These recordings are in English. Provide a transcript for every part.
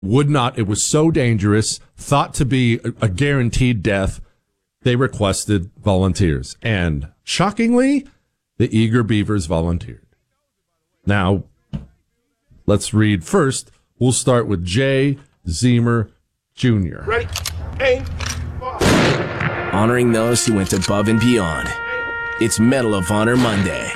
would not. It was so dangerous, thought to be a guaranteed death. They requested volunteers. And shockingly, the Eager Beavers volunteered. Now, let's read first. We'll start with Jay Ziemer Jr. Ready? Aim. Honoring those who went above and beyond. It's Medal of Honor Monday.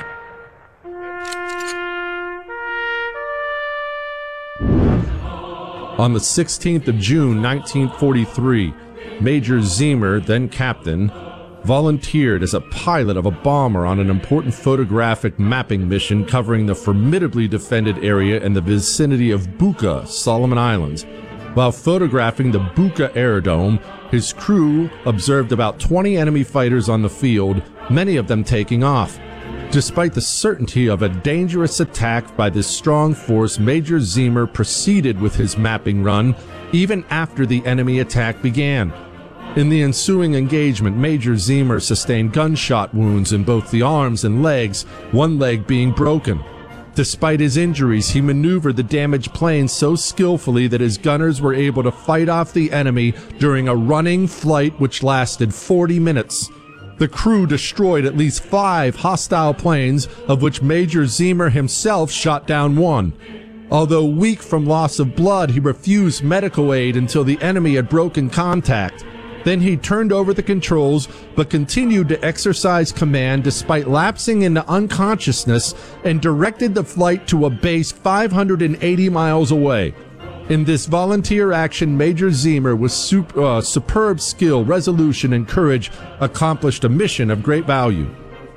On the 16th of June, 1943, Major Ziemer, then captain, volunteered as a pilot of a bomber on an important photographic mapping mission covering the formidably defended area in the vicinity of Buka, Solomon Islands. While photographing the Buka aerodrome, his crew observed about 20 enemy fighters on the field, many of them taking off. Despite the certainty of a dangerous attack by this strong force, Major Ziemer proceeded with his mapping run even after the enemy attack began. In the ensuing engagement, Major Ziemer sustained gunshot wounds in both the arms and legs, one leg being broken. Despite his injuries, he maneuvered the damaged plane so skillfully that his gunners were able to fight off the enemy during a running flight which lasted 40 minutes. The crew destroyed at least 5 hostile planes, of which Major Ziemer himself shot down 1. Although weak from loss of blood, he refused medical aid until the enemy had broken contact. Then he turned over the controls, but continued to exercise command despite lapsing into unconsciousness, and directed the flight to a base 580 miles away. In this volunteer action, Major Ziemer, with superb skill, resolution, and courage, accomplished a mission of great value.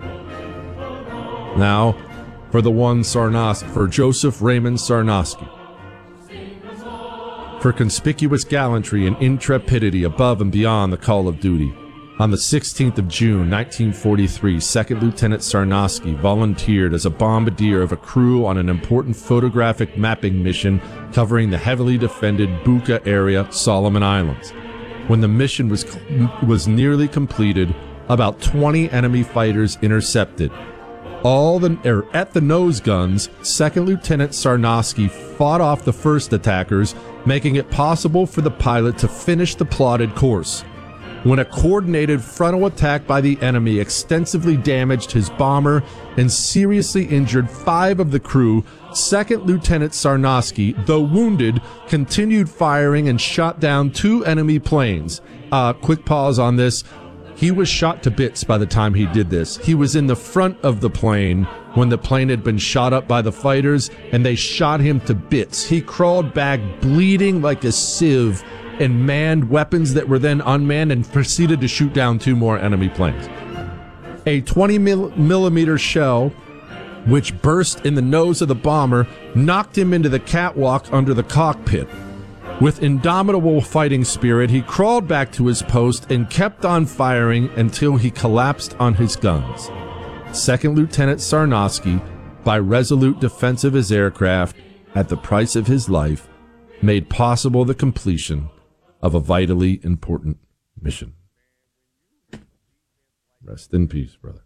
Now, for Joseph Raymond Sarnosky. For conspicuous gallantry and intrepidity above and beyond the call of duty. On the 16th of June, 1943, Second Lieutenant Sarnosky volunteered as a bombardier of a crew on an important photographic mapping mission covering the heavily defended Buka area, Solomon Islands. When the mission was nearly completed, about 20 enemy fighters intercepted. At the nose guns, Second Lieutenant Sarnosky fought off the first attackers, making it possible for the pilot to finish the plotted course. When a coordinated frontal attack by the enemy extensively damaged his bomber and seriously injured 5 of the crew, Second Lieutenant Sarnosky, though wounded, continued firing and shot down 2 enemy planes. Quick pause on this. He was shot to bits by the time he did this. He was in the front of the plane when the plane had been shot up by the fighters, and they shot him to bits. He crawled back bleeding like a sieve and manned weapons that were then unmanned and proceeded to shoot down 2 more enemy planes. A 20-millimeter shell, which burst in the nose of the bomber, knocked him into the catwalk under the cockpit. With indomitable fighting spirit, he crawled back to his post and kept on firing until he collapsed on his guns. Second Lieutenant Sarnosky, by resolute defense of his aircraft, at the price of his life, made possible the completion of a vitally important mission. Rest in peace, brother.